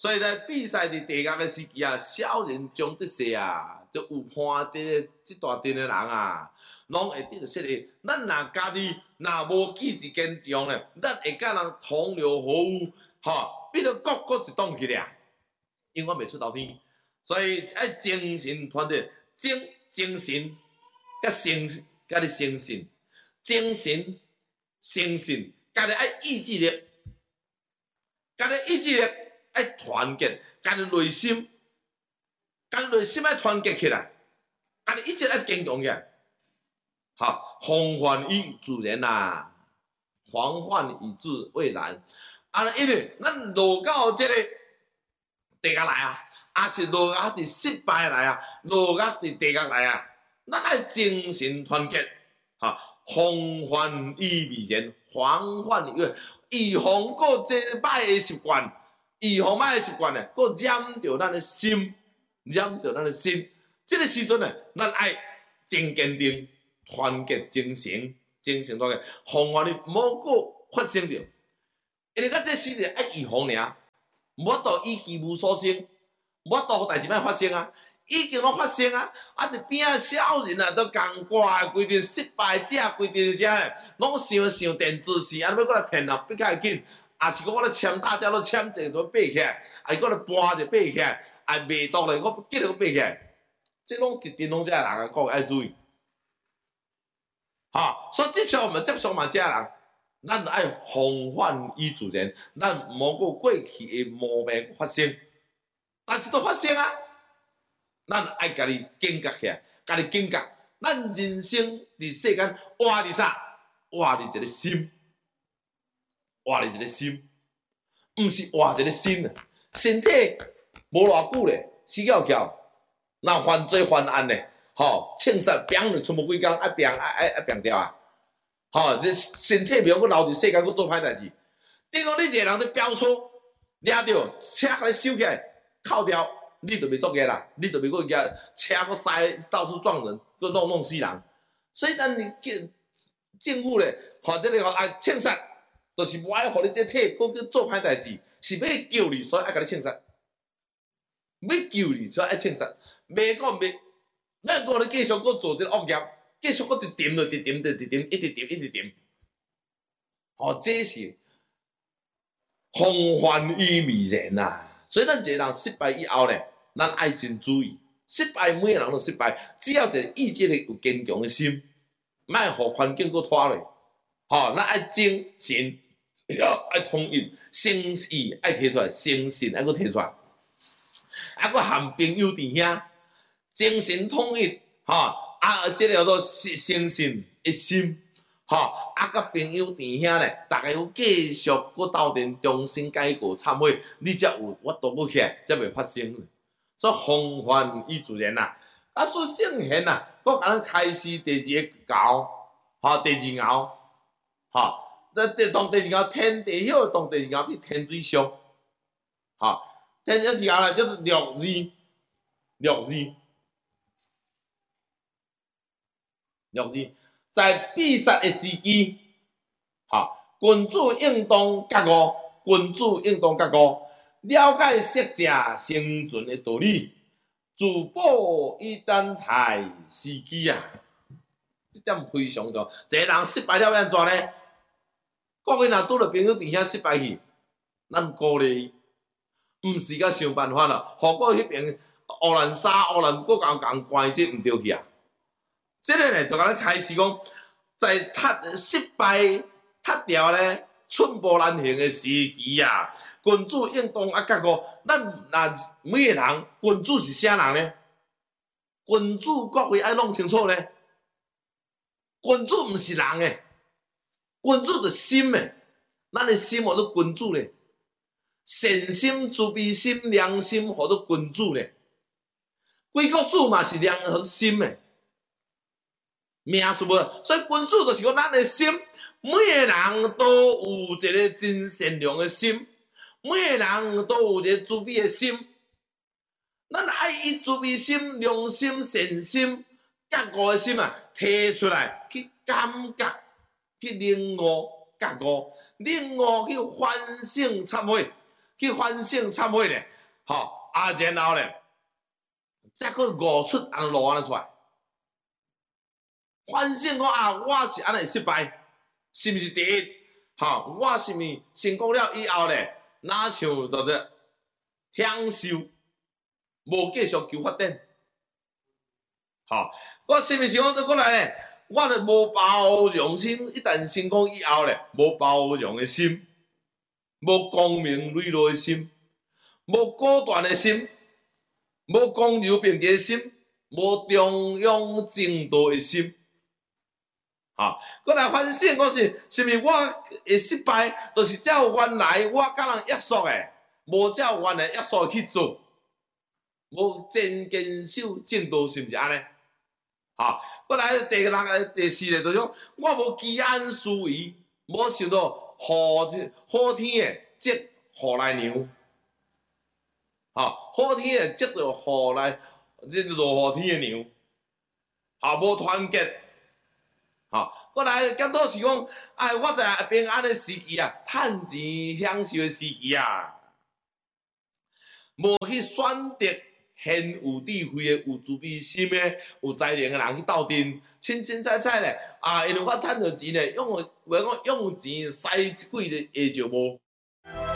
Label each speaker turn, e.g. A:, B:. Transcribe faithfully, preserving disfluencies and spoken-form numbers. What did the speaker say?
A: 所以在比赛伫地角的时期啊，少年将得势啊，就有判的即大阵的人啊，拢会得到说的。咱若家己若无记之坚强咧，咱会甲人同流合污，吼，变到各国一动去俩，永远袂出头天。所以爱精神团结，精精神甲诚甲你诚信，精神诚信，家己爱意志力，家己意志力爱团结，家己内心，家己内心爱团结起来，家己意志爱坚强起来。好，防范于自然呐，防范于自未然。啊，因为咱落到这个地角来啊。也是落甲伫失败来啊，落甲伫地角来啊，咱爱精神团结，哈，防范于未然，防范于预防过这歹的习惯，预防歹的习惯呢，过染着咱的心，染着咱的心。这个时阵呢，咱爱真坚定，团结精神，精神团结，防范于无过发生着。因为到这时阵爱预防尔，无到以其无所生。我都代志莫发生啊，已经拢发生啊！啊，伫边仔少年啊，都共挂规定失败者规定者咧，拢想想电子是安尼要过来骗人，比较紧。啊，是讲我咧签大家都签一个爬起来，啊，过来搬一个爬起来，啊，未到咧，我记得个爬起来，这拢一定拢这人啊，各位爱注意。哈，所以接受我们接受嘛，这人，咱爱防范于自然，咱莫过过去的毛病发生。但是都发生啊！咱爱家己警觉起来，家己警觉。咱人生伫世间活伫啥？活伫一个心，活伫一个心，毋是活一个心啊！身体无偌久咧，死翘翘，若犯罪犯案咧，吼，枪杀病就出无几工，爱病爱爱爱病掉啊！吼，这身体袂用，留伫世间，佫做歹代志。等于讲你一个人伫飙车，抓着车甲你收起来。扣掉，你就袂作孽啦，你就袂过惊车搁塞到处撞人，搁弄弄死人。所以咱政府咧，或者咧，啊，枪杀，就是无爱互你这体，搁去做歹代志，是要救你，所以爱甲你枪杀。要救你，所以爱枪杀。袂讲袂，咱讲你继续搁做这个恶业，继续搁直点着，直点着，直点，一直点，一直点。哦，这是防范于未然呐。所以咱一个人失败以后咧，咱爱真注意。失败每个人都失败，只要一个意志力有坚强的心，莫互环境搁拖落。吼，咱爱精神，爱统一，诚意爱摕出来，诚信爱搁摕出来，啊，搁含朋友弟兄，精神统一，吼，啊，这个叫做诚信的心。吼，啊，甲朋友弟兄咧，大家有继续搁斗阵重新改过忏悔，你才有我倒过起来，才袂发生。所以防范于自然呐。啊，说圣贤呐，我甲咱开始第二个爻，吼，第二爻，吼，那第当第二爻天地晓，当第二爻比天水上，吼，天一爻咧叫做六字，六字，六字。在比赛的时机，哈，君子应当觉悟，君子应当觉悟，了解适者生存的道理，自保以等待时机啊！这点非常重要。一个人失败了要安怎呢？各位若拄着朋友伫遐失败去，咱鼓励伊，毋是甲想办法啦，互过迄边乌兰沙、乌兰各共共关，这毋对去啊！这个呢，就甲咱开始讲，在踢失败、踢掉咧、寸步难行的时期啊，君主应当啊觉悟，咱若每个人，君主是啥人呢？君主各位爱弄清楚咧，君主毋是人诶，君主是心诶，咱的心互做君主咧，善心、慈悲心、良心互做君主咧，贵国主嘛是良互心诶。命是无，所以君主就是讲咱的心，每个人都有一个真善良的心，每个人都有一个慈悲的心。咱爱以慈悲心、良心、善心、觉悟的心啊，提出来去感觉、去领悟、觉悟、领悟去反省忏悔， 去反省忏悔咧，吼啊，然后咧，再去悟出安路安尼出来，反省讲啊，我是安尼失败，是毋是第一？吼，我是毋是成功了以后咧，哪像着着享受，无继续求发展？吼，我是毋是讲倒过来咧？我著无包容心，一旦成功以后咧，无包容的心，无光明磊落的心，无果断的心，无刚柔并济的心，无中庸正道的心。啊，我来反省，我是是毋是我的失败，就是照原来我甲人约束的，无照原来约束去做，无真坚守正道，是毋是安尼？啊，我来第六个、第四个就是讲，我无居安思危，无想到好好天的积雨来娘，啊，好天的积着雨来，即落雨天的娘，啊，无团结。吼，过来检讨是讲，哎，我在平安的时期啊，趁钱享受的时期啊，无去选择很有智慧的、有自卑心的、有才能的人去斗阵，清清彩彩咧啊！因为我趁着钱咧，用话讲用钱使鬼咧，会就无。